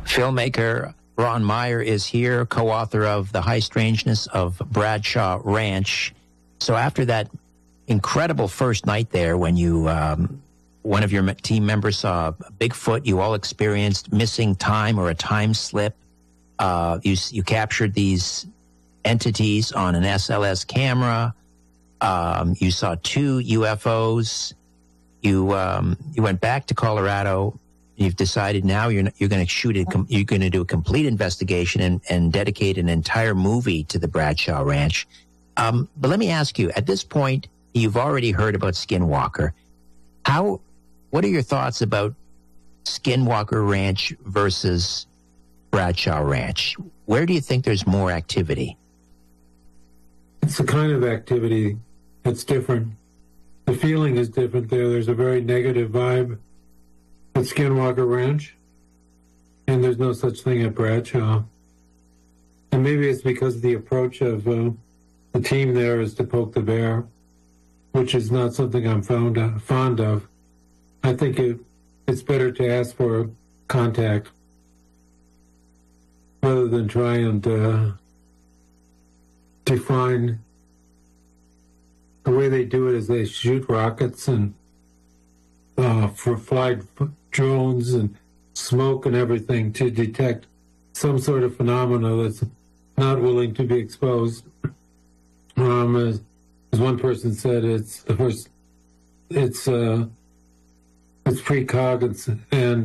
Filmmaker Ron Meyer is here, co-author of The High Strangeness of Bradshaw Ranch. So after that incredible first night there, when you one of your team members saw Bigfoot, you all experienced missing time or a time slip. You captured these entities on an SLS camera. You saw 2 UFOs. You went back to Colorado. You've decided now you're going to do a complete investigation and dedicate an entire movie to the Bradshaw Ranch. But let me ask you, at this point, you've already heard about Skinwalker. What are your thoughts about Skinwalker Ranch versus Bradshaw Ranch? Where do you think there's more activity? It's a kind of activity that's different. The feeling is different there. There's a very negative vibe at Skinwalker Ranch, and there's no such thing at Bradshaw. And maybe it's because the approach of the team there is to poke the bear, which is not something I'm fond of. I think it's better to ask for contact rather than try and define. The way they do it is they shoot rockets and fly drones and smoke and everything to detect some sort of phenomena that's not willing to be exposed. As one person said, it's precog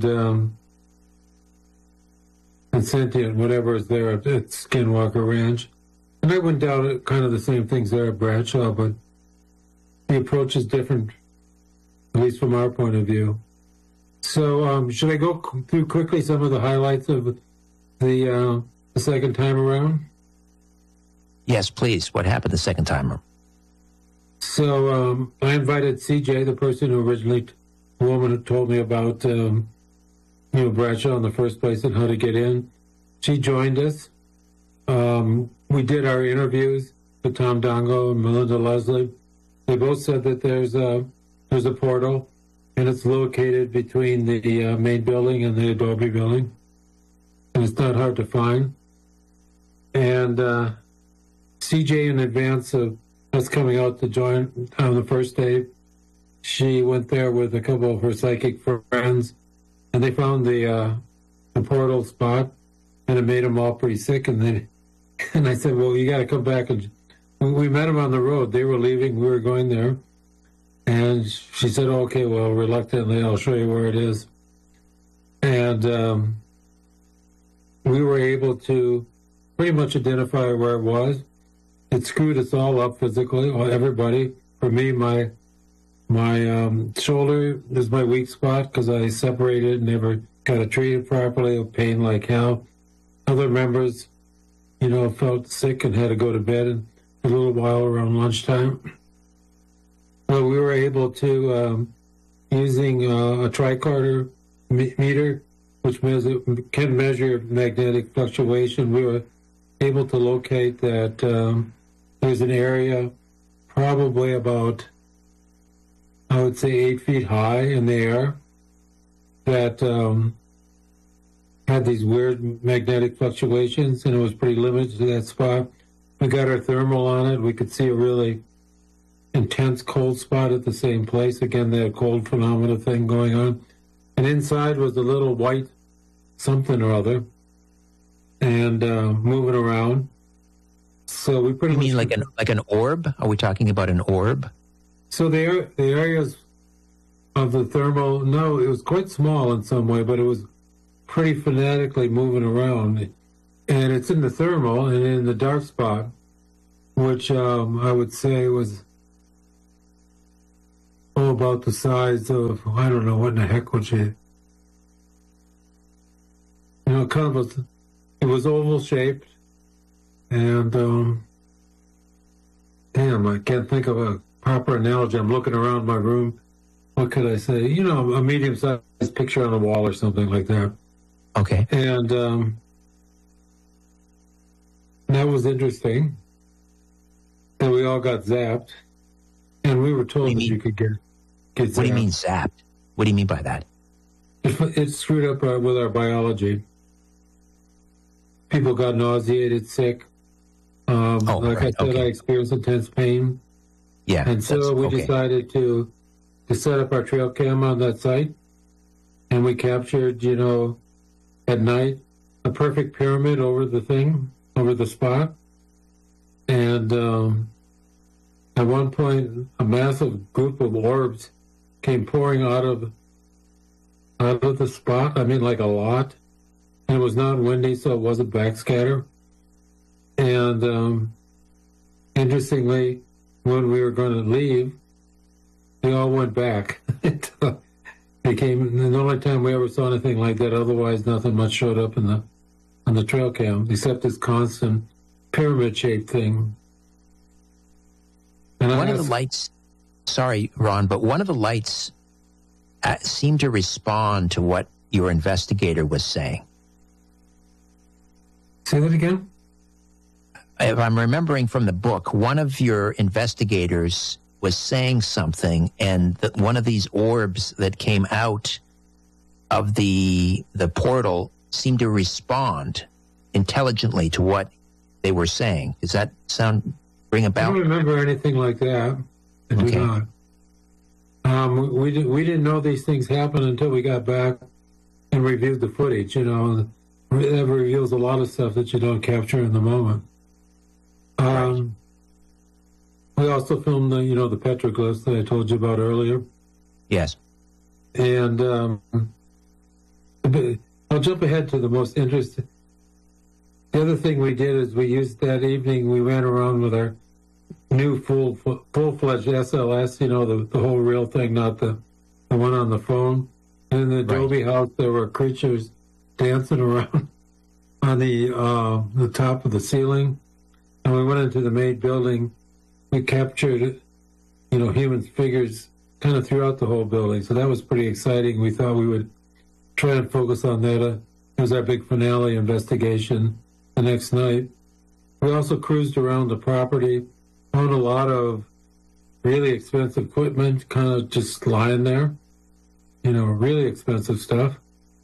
and sentient, whatever is there at Skinwalker Ranch. And I went down at kind of the same things there at Bradshaw, but the approach is different, at least from our point of view. So should I go through quickly some of the highlights of the second time around? Yes, please. What happened the second time around? So I invited CJ, the person who originally, the woman who told me about Bradshaw in the first place and how to get in. She joined us. We did our interviews with Tom Dongo and Melinda Leslie. They both said that there's a portal, and it's located between the main building and the Adobe building, and it's not hard to find. And CJ, in advance of us coming out to join on the first day, she went there with a couple of her psychic friends, and they found the portal spot, and it made them all pretty sick. And I said, well, you got to come back. And we met them on the road. They were leaving. We were going there. And she said, okay, well, reluctantly, I'll show you where it is. And we were able to pretty much identify where it was. It screwed us all up physically, everybody. For me, my shoulder is my weak spot because I separated, never got it treated properly, a pain like hell. Other members, felt sick and had to go to bed in a little while around lunchtime. But we were able to, using a tricorder meter, which can measure magnetic fluctuation, we were able to locate that there's an area probably about, I would say, 8 feet high in the air that had these weird magnetic fluctuations, and it was pretty limited to that spot. We got our thermal on it. We could see a really intense cold spot at the same place. Again, that cold phenomena thing going on. And inside was a little white something or other, and moving around. So we pretty much... You mean like an orb? Are we talking about an orb? So the areas of the thermal, no, it was quite small in some way, but it was pretty fanatically moving around. And it's in the thermal and in the dark spot, which I would say was about the size of, I don't know, what in the heck would you... kind of it was oval shaped, and damn, I can't think of a proper analogy. I'm looking around my room. What could I say? A medium-sized picture on a wall or something like that. Okay. And that was interesting. And we all got zapped, and we were told that you could get zapped. What do you mean zapped? What do you mean by that? It screwed up with our biology. people got nauseated, sick. Like I said, okay. I experienced intense pain. Yeah. And so we decided to set up our trail cam on that site. And we captured, at night, a perfect pyramid over the spot. And at one point, a massive group of orbs came pouring out of the spot. I mean, like a lot. And it was not windy, so it wasn't backscatter. And interestingly, when we were going to leave, they all went back. They came, and the only time we ever saw anything like that, otherwise nothing much showed up on the trail cam, except this constant pyramid-shaped thing. And one of the lights, sorry, Ron, but one of the lights seemed to respond to what your investigator was saying. Say that again? If I'm remembering from the book, one of your investigators was saying something, and one of these orbs that came out of the portal seemed to respond intelligently to what they were saying. Does that ring a bell? I don't remember anything like that. I do not. We didn't know these things happened until we got back and reviewed the footage. That reveals a lot of stuff that you don't capture in the moment. Right. We also filmed the petroglyphs that I told you about earlier. Yes. And I'll jump ahead to the most interesting. The other thing we did is we used that evening, we ran around with our new full-fledged SLS, the whole real thing, not the one on the phone. And in the Adobe house, there were creatures dancing around on the top of the ceiling. And we went into the main building. We captured, human figures kind of throughout the whole building. So that was pretty exciting. We thought we would try and focus on that. It was our big finale investigation the next night. We also cruised around the property, found a lot of really expensive equipment kind of just lying there. Really expensive stuff.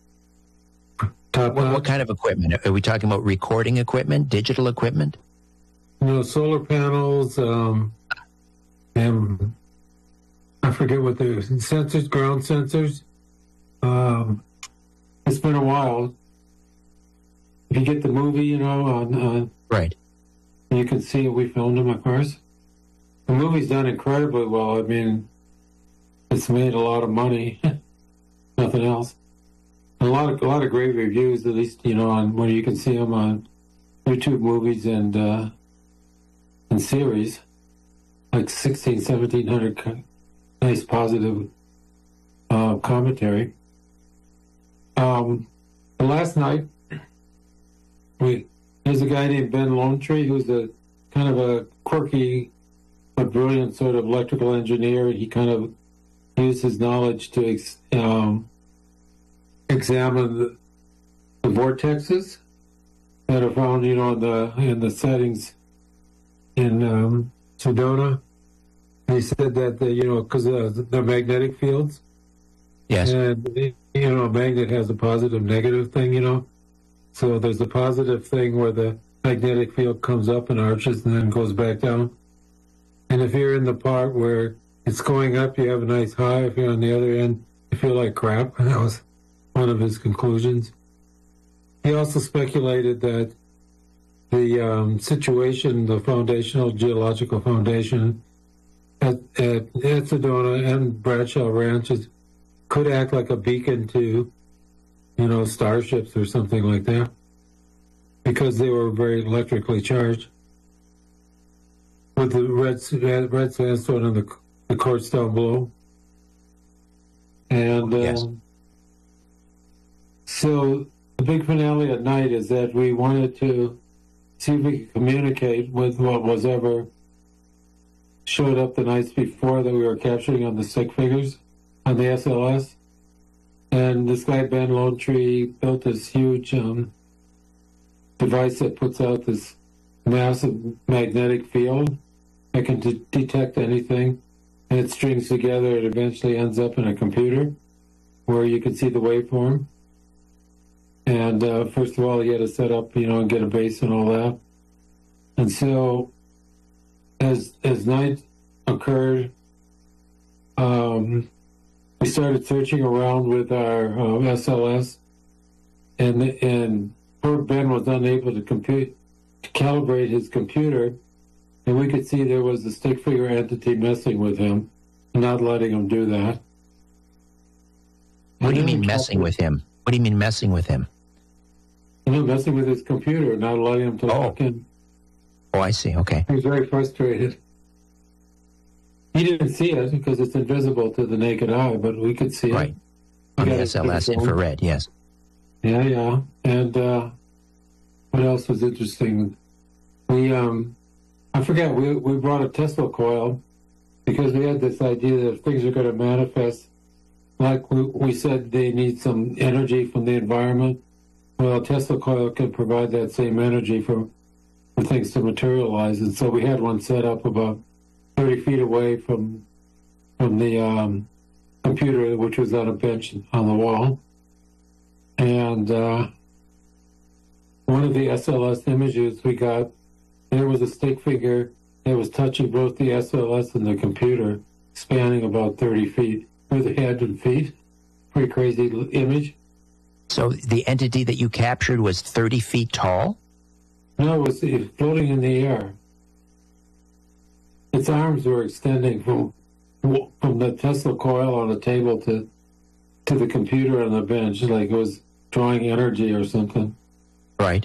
What kind of equipment? Are we talking about recording equipment, digital equipment? Solar panels, and I forget what they're sensors, ground sensors. It's been a while. If you get the movie, right, you can see we filmed them, of course. The movie's done incredibly well. I mean, it's made a lot of money. Nothing else. A lot of great reviews, at least on where you can see them on YouTube Movies and series, like 1,700 nice positive commentary. The last night, there's a guy named Ben Lonetree who's a kind of a quirky but brilliant sort of electrical engineer. He kind of used his knowledge to examine the vortexes that are found, in the settings in Sedona. He said that, because of the magnetic fields. Yes. And, a magnet has a positive, negative thing, So there's a positive thing where the magnetic field comes up and arches and then goes back down. And if you're in the part where it's going up, you have a nice high. If you're on the other end, you feel like crap. That was one of his conclusions. He also speculated that the situation, the geological foundation at Sedona and Bradshaw Ranches could act like a beacon to, starships or something like that, because they were very electrically charged with the red sandstone and the quartz down below. And yes. So the big finale at night is that we wanted to see if we could communicate with what was ever showed up the nights before that we were capturing on the stick figures on the SLS. And this guy, Ben Lonetree, built this huge device that puts out this massive magnetic field that can detect anything. And it strings together. It eventually ends up in a computer where you can see the waveform. And first of all, he had to set up, and get a base and all that. And so, as night occurred, we started searching around with our SLS, and poor Ben was unable to calibrate his computer, and we could see there was a stick figure entity messing with him, not letting him do that. What do you mean messing with him? What do you mean messing with him? Messing with his computer, not allowing him to log in. Oh, I see. Okay. He was very frustrated. He didn't see it because it's invisible to the naked eye, but we could see it. On the SLS infrared, yes. Yeah. And what else was interesting? I forget, we brought a Tesla coil because we had this idea that if things are going to manifest, like we said, they need some energy from the environment. Well, a Tesla coil can provide that same energy for things to materialize. And so we had one set up about 30 feet away from the computer, which was on a bench on the wall. And one of the SLS images we got, there was a stick figure that was touching both the SLS and the computer, spanning about 30 feet with a head and feet. Pretty crazy image. So the entity that you captured was 30 feet tall? No, it was floating in the air. Its arms were extending from the Tesla coil on the table to the computer on the bench, like it was drawing energy or something. Right.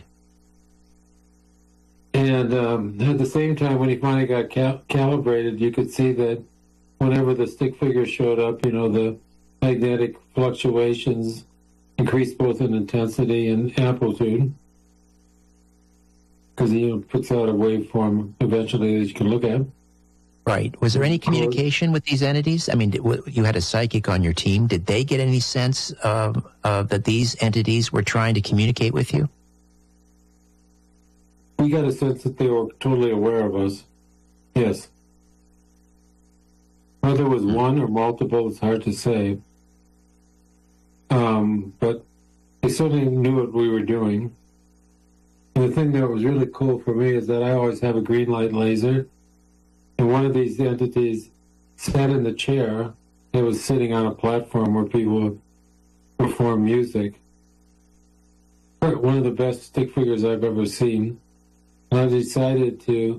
And at the same time, when he finally got calibrated, you could see that whenever the stick figure showed up, the magnetic fluctuations increased both in intensity and amplitude, because he puts out a waveform eventually that you can look at. Right. Was there any communication with these entities? I mean, you had a psychic on your team. Did they get any sense that these entities were trying to communicate with you? We got a sense that they were totally aware of us. Yes. Whether it was one or multiple, it's hard to say. But they certainly knew what we were doing. And the thing that was really cool for me is that I always have a green light laser. And one of these entities sat in the chair. It was sitting on a platform where people would perform music. One of the best stick figures I've ever seen. And I decided to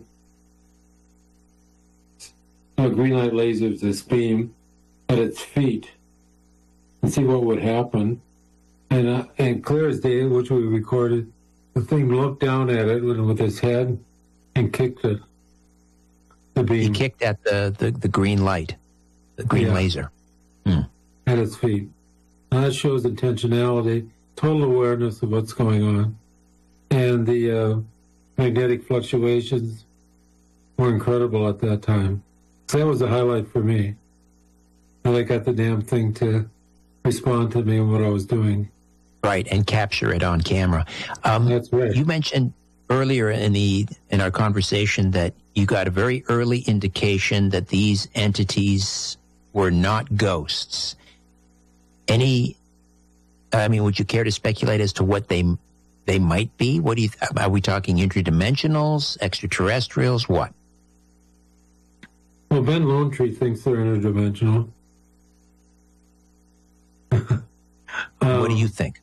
green light lasers this beam at its feet and see what would happen. And clear as day, which we recorded, the thing looked down at it with its head and kicked it. The beam. He kicked at the green light, the green laser. At its feet. Now that shows intentionality, total awareness of what's going on. And the magnetic fluctuations were incredible at that time. So that was a highlight for me. And I got the damn thing to respond to me and what I was doing. Right, and capture it on camera. That's right. You mentioned earlier in our conversation that you got a very early indication that these entities were not ghosts. Would you care to speculate as to what they might be? What are we talking interdimensionals, extraterrestrials, what? Well, Ben Lone Tree thinks they're interdimensional. What do you think?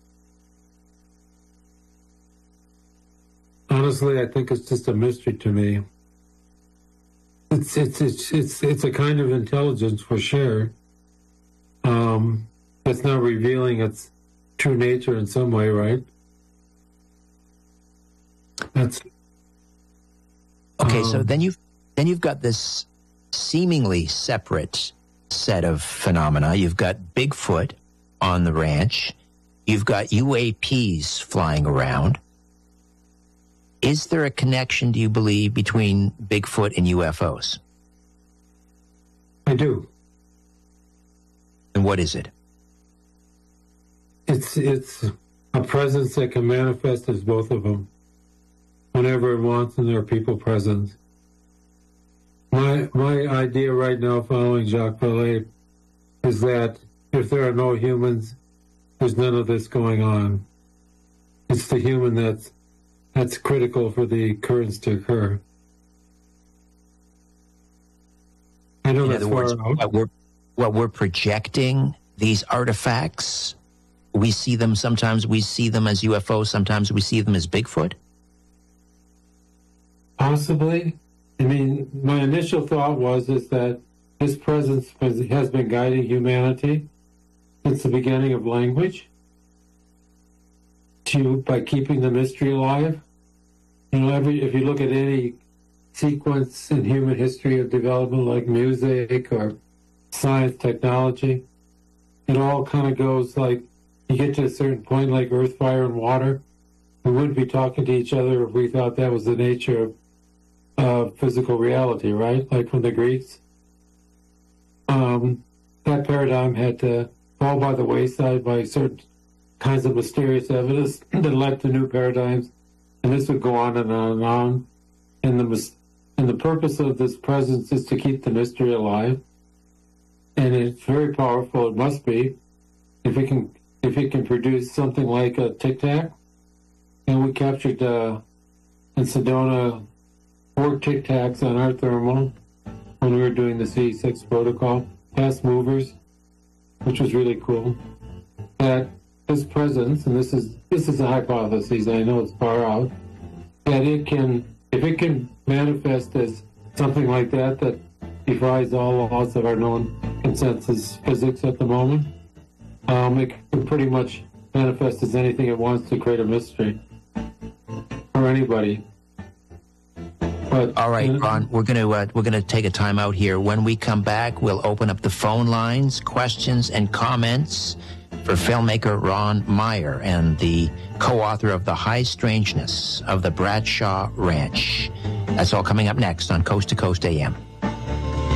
Honestly, I think it's just a mystery to me. It's a kind of intelligence for sure. It's not revealing its true nature in some way, right? That's okay. So then you've got this seemingly separate set of phenomena. You've got Bigfoot on the ranch. You've got UAPs flying around. Is there a connection, do you believe, between Bigfoot and UFOs? I do. And what is it? It's a presence that can manifest as both of them whenever it wants, and there are people present. My idea right now, following Jacques Vallée, is that if there are no humans, there's none of this going on. It's the human that's critical for the occurrence to occur. I know that's far out. What we're projecting, these artifacts, we see them sometimes, we see them as UFOs, sometimes we see them as Bigfoot? Possibly. I mean, my initial thought is that this presence has been guiding humanity since the beginning of language by keeping the mystery alive. You know, if you look at any sequence in human history of development like music or science, technology, it all kind of goes like, you get to a certain point like earth, fire, and water. We wouldn't be talking to each other if we thought that was the nature of physical reality, right? Like from the Greeks. That paradigm had to fall by the wayside by certain kinds of mysterious evidence that led to new paradigms, and this would go on and on and on. And the purpose of this presence is to keep the mystery alive, and it's very powerful. It must be, if it can produce something like a Tic Tac. And we captured in Sedona 4 Tic Tacs on our thermal when we were doing the C6 protocol, fast movers, which was really cool. That this presence, and this is a hypothesis, I know it's far out, that if it can manifest as something like that defies all laws of our known consensus physics at the moment, it can pretty much manifest as anything it wants to create a mystery for anybody. But, all right, Ron, we're gonna take a time out here. When we come back, we'll open up the phone lines, questions and comments for filmmaker Ron Meyer and the co-author of The High Strangeness of the Bradshaw Ranch. That's all coming up next on Coast to Coast AM.